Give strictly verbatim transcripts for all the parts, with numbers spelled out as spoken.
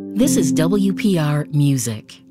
This is W P R Music.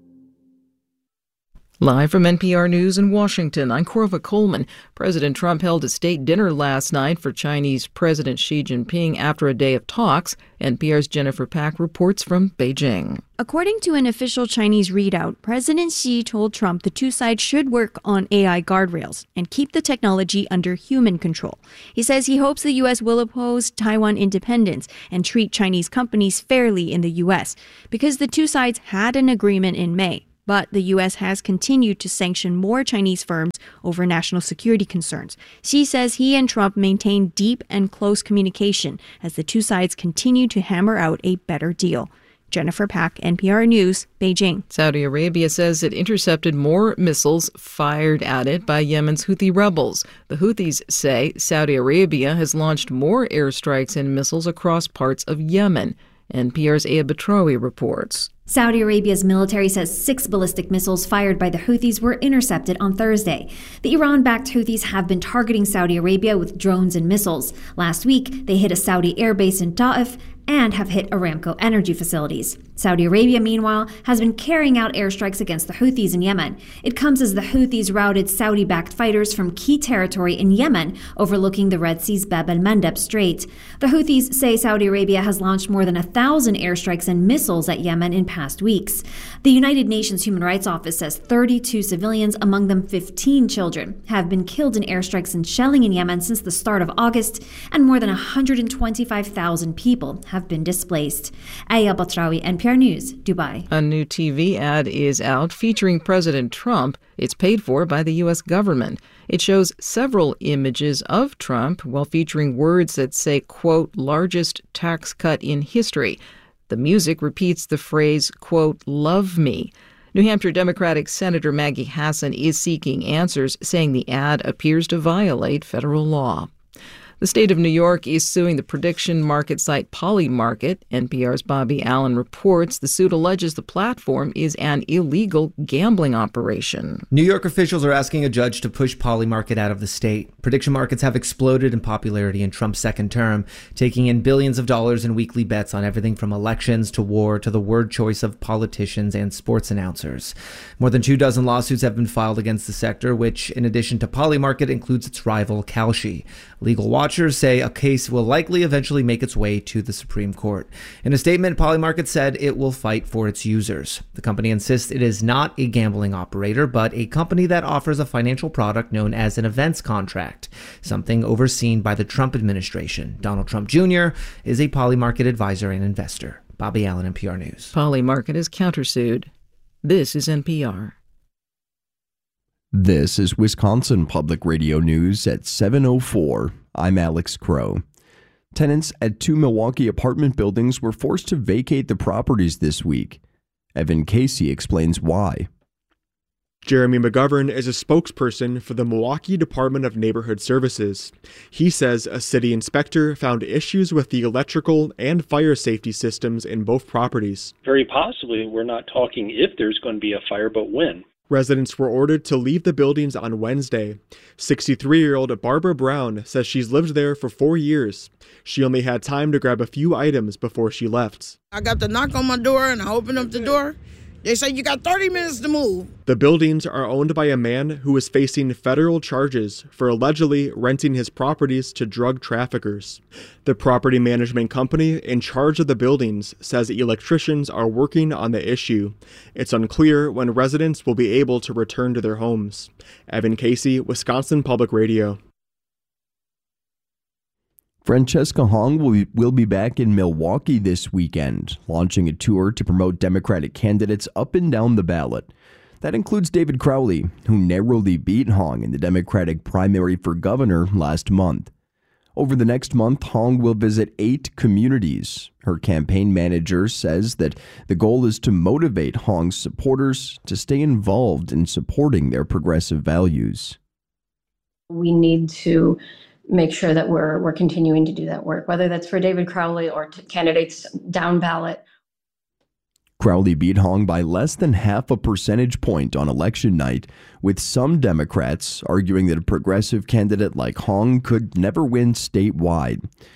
Live from N P R News in Washington, I'm Corva Coleman. President Trump held a state dinner last night for Chinese President Xi Jinping after a day of talks. N P R's Jennifer Pack reports from Beijing. According to an official Chinese readout, President Xi told Trump the two sides should work on A I guardrails and keep the technology under human control. He says he hopes the U S will oppose Taiwan independence and treat Chinese companies fairly in the U S because the two sides had an agreement in May. But the U S has continued to sanction more Chinese firms over national security concerns. Xi says he and Trump maintain deep and close communication as the two sides continue to hammer out a better deal. Jennifer Pack, N P R News, Beijing. Saudi Arabia says it intercepted more missiles fired at it by Yemen's Houthi rebels. The Houthis say Saudi Arabia has launched more airstrikes and missiles across parts of Yemen. N P R's Aya Batrawi reports. Saudi Arabia's military says six ballistic missiles fired by the Houthis were intercepted on Thursday. The Iran-backed Houthis have been targeting Saudi Arabia with drones and missiles. Last week, they hit a Saudi airbase in Ta'if and have hit Aramco energy facilities. Saudi Arabia, meanwhile, has been carrying out airstrikes against the Houthis in Yemen. It comes as the Houthis routed Saudi-backed fighters from key territory in Yemen, overlooking the Red Sea's Bab el-Mandeb Strait. The Houthis say Saudi Arabia has launched more than a thousand airstrikes and missiles at Yemen in past weeks. The United Nations Human Rights Office says thirty-two civilians, among them fifteen children, have been killed in airstrikes and shelling in Yemen since the start of August, and more than one hundred twenty-five thousand people have been displaced. Aya Batrawi, N P R News, Dubai. A new T V ad is out featuring President Trump. It's paid for by the U S government. It shows several images of Trump while featuring words that say, quote, largest tax cut in history. The music repeats the phrase, quote, love me. New Hampshire Democratic Senator Maggie Hassan is seeking answers, saying the ad appears to violate federal law. The state of New York is suing the prediction market site Polymarket. N P R's Bobby Allen reports the suit alleges the platform is an illegal gambling operation. New York officials are asking a judge to push Polymarket out of the state. Prediction markets have exploded in popularity in Trump's second term, taking in billions of dollars in weekly bets on everything from elections to war to the word choice of politicians and sports announcers. More than two dozen lawsuits have been filed against the sector, which, in addition to Polymarket, includes its rival Kalshi. Legal watchers say a case will likely eventually make its way to the Supreme Court. In a statement, Polymarket said it will fight for its users. The company insists it is not a gambling operator, but a company that offers a financial product known as an events contract, something overseen by the Trump administration. Donald Trump Junior is a Polymarket advisor and investor. Bobby Allen, N P R News. Polymarket is countersued. This is N P R. This is Wisconsin Public Radio News at seven oh four. I'm Alex Crow. Tenants at two Milwaukee apartment buildings were forced to vacate the properties this week. Evan Casey explains why. Jeremy McGovern is a spokesperson for the Milwaukee Department of Neighborhood Services. He says a city inspector found issues with the electrical and fire safety systems in both properties. Very possibly, we're not talking if there's going to be a fire, but when. Residents were ordered to leave the buildings on Wednesday. sixty-three-year-old Barbara Brown says she's lived there for four years. She only had time to grab a few items before she left. I got the knock on my door and I opened up the door. They say you got thirty minutes to move. The buildings are owned by a man who is facing federal charges for allegedly renting his properties to drug traffickers. The property management company in charge of the buildings says electricians are working on the issue. It's unclear when residents will be able to return to their homes. Evan Casey, Wisconsin Public Radio. Francesca Hong will be, will be back in Milwaukee this weekend, launching a tour to promote Democratic candidates up and down the ballot. That includes David Crowley, who narrowly beat Hong in the Democratic primary for governor last month. Over the next month, Hong will visit eight communities. Her campaign manager says that the goal is to motivate Hong's supporters to stay involved in supporting their progressive values. We need to make sure that we're we're continuing to do that work, whether that's for David Crowley or to candidates down ballot. Crowley beat Hong by less than half a percentage point on election night, with some Democrats arguing that a progressive candidate like Hong could never win statewide.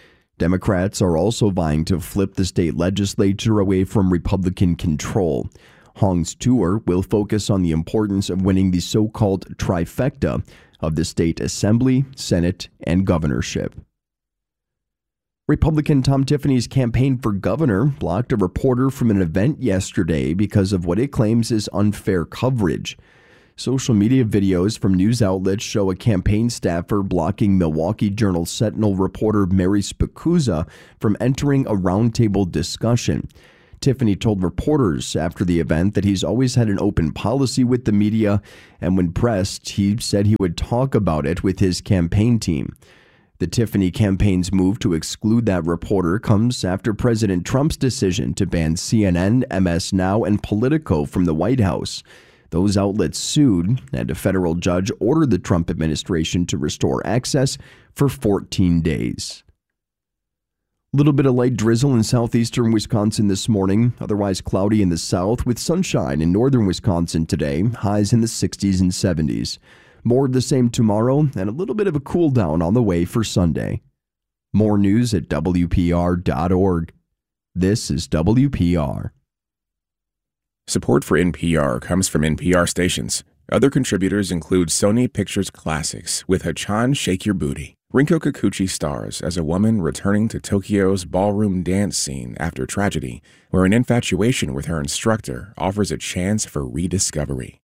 Democrats are also vying to flip the state legislature away from Republican control. Hong's tour will focus on the importance of winning the so-called trifecta of the state assembly, Senate, and governorship. Republican Tom Tiffany's campaign for governor blocked a reporter from an event yesterday because of what it claims is unfair coverage. Social media videos from news outlets show a campaign staffer blocking Milwaukee Journal Sentinel reporter Mary Spicuzza from entering a roundtable discussion. Tiffany told reporters after the event that he's always had an open policy with the media, and when pressed, he said he would talk about it with his campaign team. The Tiffany campaign's move to exclude that reporter comes after President Trump's decision to ban C N N, M S Now, and Politico from the White House. Those outlets sued, and a federal judge ordered the Trump administration to restore access for fourteen days. A little bit of light drizzle in southeastern Wisconsin this morning, otherwise cloudy in the south with sunshine in northern Wisconsin today, highs in the sixties and seventies. More of the same tomorrow and a little bit of a cool down on the way for Sunday. More news at W P R dot org. This is W P R. Support for N P R comes from N P R stations. Other contributors include Sony Pictures Classics with Hachan Shake Your Booty. Rinko Kikuchi stars as a woman returning to Tokyo's ballroom dance scene after tragedy, where an infatuation with her instructor offers a chance for rediscovery.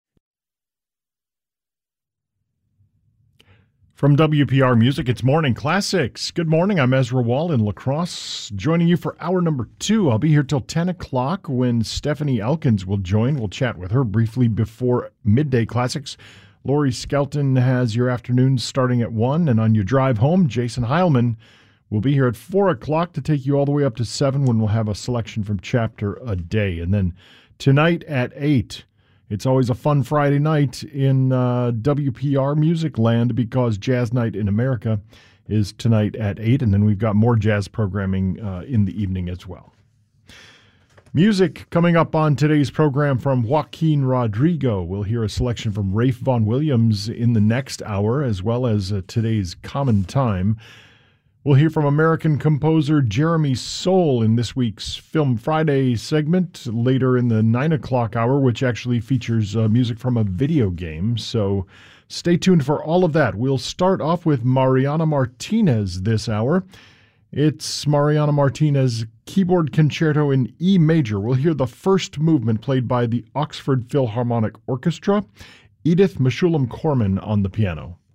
From W P R Music, it's Morning Classics. Good morning, I'm Ezra Wall in La Crosse, joining you for hour number two. I'll be here till ten o'clock when Stephanie Elkins will join. We'll chat with her briefly before Midday Classics. Lori Skelton has your afternoon starting at one, and on your drive home, Jason Heilman will be here at four o'clock to take you all the way up to seven when we'll have a selection from Chapter a Day. And then tonight at eight, it's always a fun Friday night in uh, W P R Music Land because Jazz Night in America is tonight at eight, and then we've got more jazz programming uh, in the evening as well. Music coming up on today's program from Joaquin Rodrigo. We'll hear a selection from Rafe Vaughan Williams in the next hour, as well as uh, today's Common Time. We'll hear from American composer Jeremy Soule in this week's Film Friday segment later in the nine o'clock hour, which actually features uh, music from a video game. So stay tuned for all of that. We'll start off with Mariana Martinez this hour. It's Mariana Martinez Keyboard Concerto in E major. We'll hear the first movement played by the Oxford Philharmonic Orchestra. Edith Meshulam Corman on the piano.